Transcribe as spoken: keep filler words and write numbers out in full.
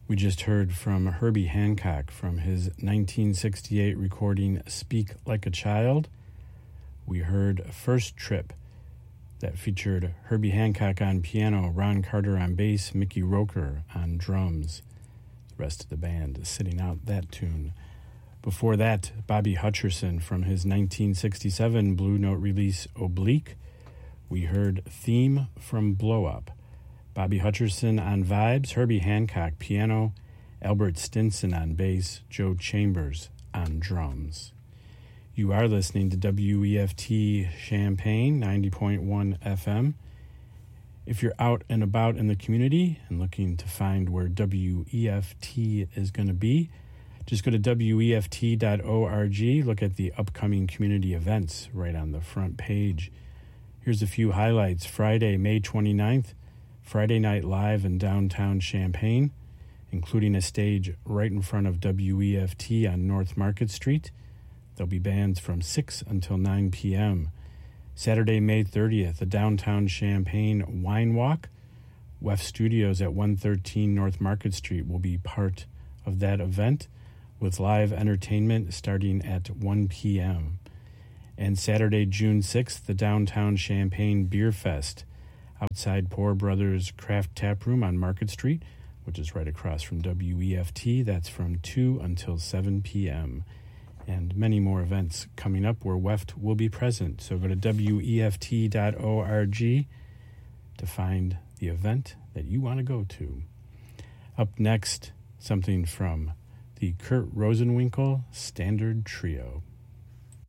We just heard from Herbie Hancock from his nineteen sixty-eight recording Speak Like a Child. We heard First Trip that featured Herbie Hancock on piano, Ron Carter on bass, Mickey Roker on drums. The rest of the band is sitting out that tune. Before that, Bobby Hutcherson from his nineteen sixty-seven Blue Note release Oblique. We heard Theme from Blow Up. Bobby Hutcherson on vibes, Herbie Hancock piano, Albert Stinson on bass, Joe Chambers on drums. You are listening to W E F T Champaign, ninety point one F M. If you're out and about in the community and looking to find where W E F T is going to be, just go to W E F T dot org, look at the upcoming community events right on the front page. Here's a few highlights. Friday, May twenty-ninth, Friday Night Live in downtown Champaign, including a stage right in front of W E F T on North Market Street. There'll be bands from six until nine p.m. Saturday, May thirtieth, the downtown Champaign Wine Walk. W E F Studios at one thirteen North Market Street will be part of that event, with live entertainment starting at one p.m. And Saturday, June sixth, the downtown Champaign Beer Fest outside Poor Brothers Craft Tap Room on Market Street, which is right across from W E F T. That's from two until seven p.m. And many more events coming up where W E F T will be present. So go to W E F T dot org to find the event that you want to go to. Up next, something from the Kurt Rosenwinkel Standard Trio.